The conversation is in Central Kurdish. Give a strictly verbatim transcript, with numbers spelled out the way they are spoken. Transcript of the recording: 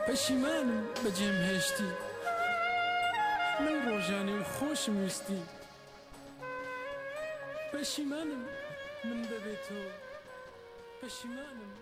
پەشیمانم بەجێم هێشتی لەو ڕۆژانەی خۆشم ویستی پەشیمانم من بەبێ تۆ پەشیمانم